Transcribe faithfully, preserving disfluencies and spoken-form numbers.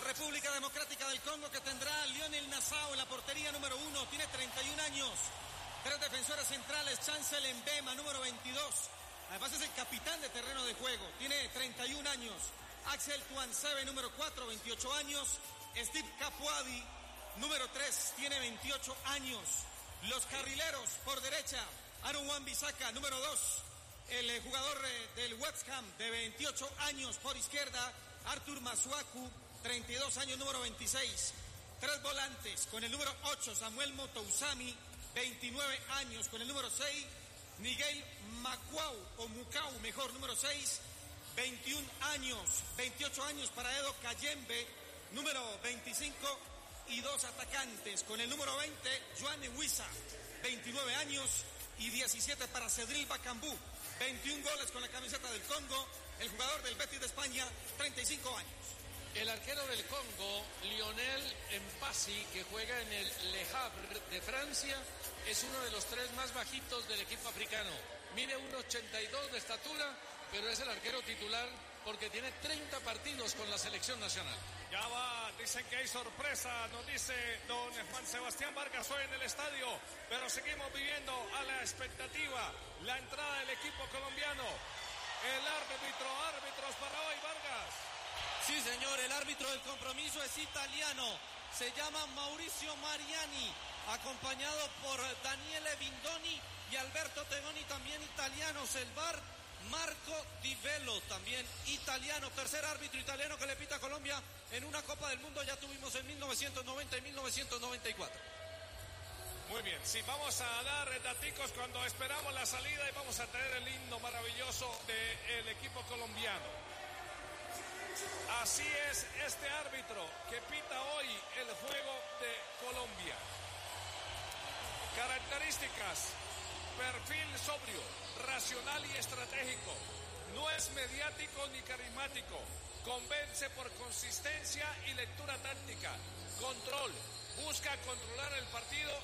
República Democrática del Congo, que tendrá Lionel Nassau en la portería número uno, tiene treinta y un años. Tres defensores centrales, Chancel Mbema, número veintidós. Además es el capitán de terreno de juego, tiene treinta y un años. Axel Tuansebe, número cuatro, veintiocho años. Steve Capuadi, número tres, tiene veintiocho años. Los carrileros por derecha, Aaron Wan-Bissaka, número dos. El jugador del West Ham de veintiocho años por izquierda, Arthur Masuaku, treinta y dos años, número veintiséis. Tres volantes, con el número ocho, Samuel Motousami, veintinueve años, con el número seis, Miguel Macuau, o Mukau, mejor, número seis, veintiún años, veintiocho años para Edo Kayembe, número veinticinco, y dos atacantes, con el número veinte, Joan Wissa, veintinueve años, y diecisiete para Cedril Bakambu, veintiún goles con la camiseta del Congo, el jugador del Betis de España, treinta y cinco años. El arquero del Congo, Lionel Mpasi, que juega en el Le Havre de Francia, es uno de los tres más bajitos del equipo africano. Mide uno ochenta y dos de estatura, pero es el arquero titular porque tiene treinta partidos con la selección nacional. Ya va, dicen que hay sorpresa, nos dice don Juan Sebastián Vargas hoy en el estadio, pero seguimos viviendo a la expectativa la entrada del equipo colombiano. El árbitro, árbitros para hoy, Vargas. Sí, señor, el árbitro del compromiso es italiano, se llama Mauricio Mariani, acompañado por Daniele Bindoni y Alberto Tegoni, también italianos. El V A R, Marco Di Velo, también italiano, tercer árbitro italiano que le pita a Colombia en una Copa del Mundo, ya tuvimos en mil novecientos noventa y mil novecientos noventa y cuatro. Muy bien, sí, vamos a dar daticos cuando esperamos la salida y vamos a tener el himno maravilloso del equipo colombiano. Así es este árbitro que pita hoy el juego de Colombia. Características: perfil sobrio, racional y estratégico. No es mediático ni carismático. Convence por consistencia y lectura táctica. Control. Busca controlar el partido